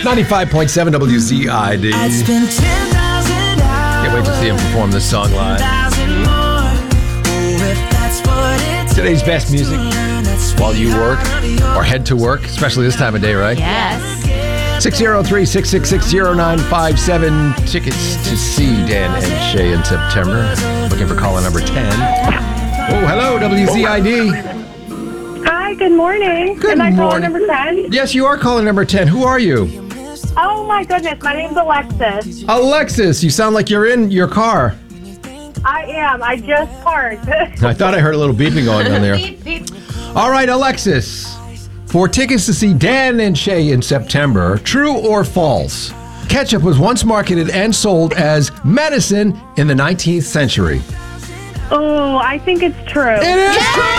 95.7 WZID. Can't wait to see him perform this song live. Today's best music while you work or head to work, especially this time of day, right? Yes. 603-666-0957. Tickets to see Dan and Shay in September. Looking for caller number 10. Oh, hello, WZID. Hi, good morning. Good Am I caller morning. number 10? Yes, you are caller number 10. Who are you? Oh, my goodness. My name's Alexis. Alexis, you sound like you're in your car. I am. I just parked. I thought I heard a little beeping going on there. Beep, beep. All right, Alexis. For tickets to see Dan and Shay in September, true or false? Ketchup was once marketed and sold as medicine in the 19th century. Oh, I think it's true. It is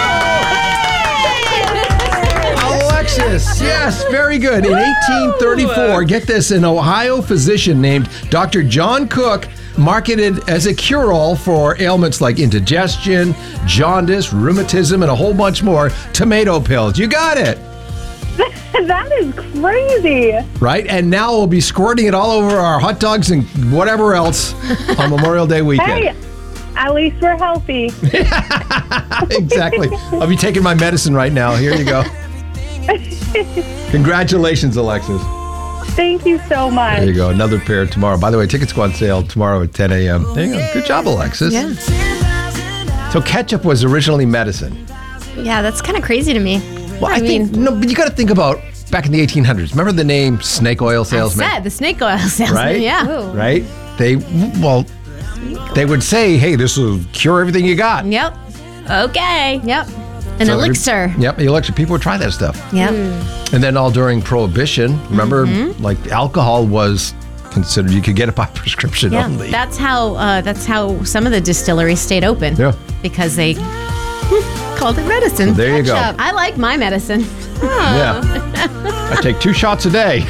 true! Alexis, yes, very good. In 1834, get this, an Ohio physician named Dr. John Cook marketed as a cure-all for ailments like indigestion, jaundice, rheumatism, and a whole bunch more, tomato pills. You got it. That is crazy. Right? And now we'll be squirting it all over our hot dogs and whatever else on Memorial Day weekend. Hey, at least we're healthy. Exactly. I'll be taking my medicine right now. Here you go. Congratulations, Alexis. Thank you so much. There you go. Another pair tomorrow. By the way, tickets go on sale tomorrow at 10 a.m. There you go. Good job, Alexis. Yeah. So ketchup was originally medicine. Yeah, that's kind of crazy to me. Well, I think, no, but you got to think about back in the 1800s. Remember the name snake oil salesman? I said the snake oil salesman. Right? Yeah. Right? They would say, hey, this will cure everything you got. Yep. Okay. Yep. An elixir. Yep, elixir. People would try that stuff. Yep. And then all during Prohibition, remember, like alcohol was considered, you could get it by prescription Yeah. only. That's how some of the distilleries stayed open. Yeah. Because they called it medicine. Well, there you go. I like my medicine. Yeah. I take 2 shots a day.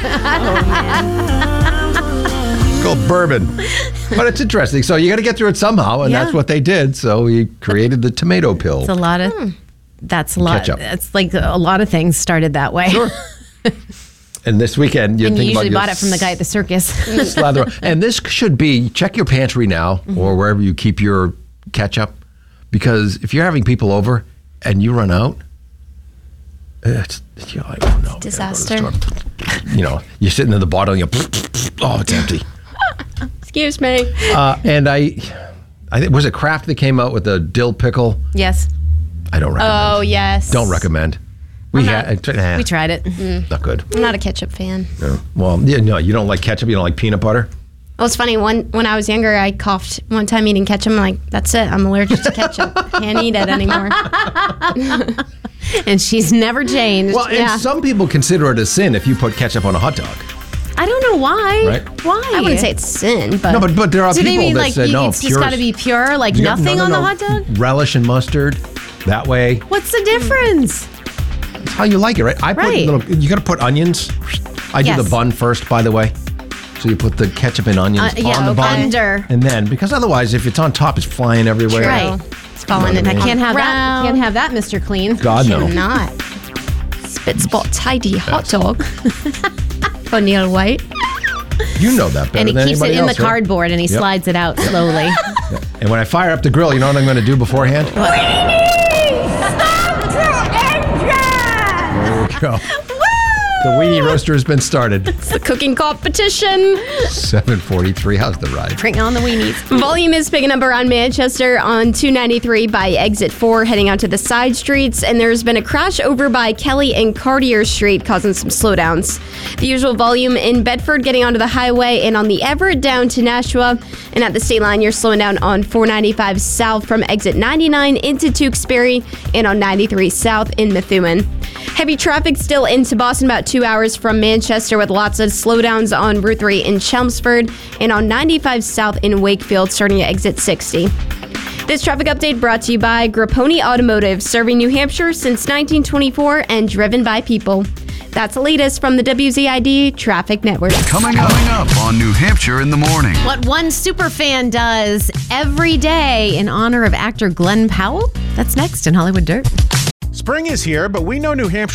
It's called bourbon. But it's interesting. So you got to get through it somehow, and that's what they did. So we created the tomato pill. It's a lot of. That's a lot. Ketchup. It's like a lot of things started that way. Sure. And this weekend, you And you think usually about bought it from the guy at the circus. slather. And this should be, check your pantry now or wherever you keep your ketchup, because if you're having people over and you run out, it's I don't know. Disaster. You know, you're sitting in the bottle and oh, it's empty. Excuse me. And I think, was it Kraft that came out with the dill pickle? Yes. I don't recommend. Oh, yes. Don't recommend. We tried it. Not good. I'm not a ketchup fan. No. Well, yeah, no, you don't like ketchup. You don't like peanut butter. Well, it's funny. When I was younger, I coughed one time eating ketchup. I'm like, that's it. I'm allergic to ketchup. Can't eat it anymore. And she's never changed. Well, and some people consider it a sin if you put ketchup on a hot dog. I don't know why. Right. Why? I wouldn't say it's sin, but No, but there are Do people they mean that like say no. it's just got to be pure, like Yeah, nothing no, on no. the hot dog? Relish and mustard. That way, What's the difference? it's how you like it, right? I put Right. you got to put onions. I do Yes. the bun first, by the way. So you put the ketchup and onions Yeah, on the bun, under. and then because otherwise, if it's on top, it's flying everywhere. Right. it's falling in. I Can't have that. Round. Can't have that, Mr. Clean. God no. Not. Spit spot tidy hot dog. For Neil White. You know that better And he than keeps it anybody in else, the right? cardboard and he Yep. slides it out slowly. And when I fire up the grill, you know what I'm going to do beforehand? There we go. The weenie roaster has been started. It's the cooking competition. 7:43. How's the ride? Bring on the weenies. Volume is picking up around Manchester on 293 by exit 4, heading out to the side streets. And there's been a crash over by Kelly and Cartier Street, causing some slowdowns. The usual volume in Bedford getting onto the highway and on the Everett down to Nashua. And at the state line, you're slowing down on 495 south from exit 99 into Tewksbury and on 93 south in Methuen. Heavy traffic still into Boston, about 2 hours from Manchester, with lots of slowdowns on Route 3 in Chelmsford and on 95 south in Wakefield, starting at exit 60. This traffic update brought to you by Grapponi Automotive, serving New Hampshire since 1924 and driven by people. That's the latest from the WZID Traffic Network. Coming up on New Hampshire in the morning. What one superfan does every day in honor of actor Glenn Powell? That's next in Hollywood Dirt. Spring is here, but we know New Hampshire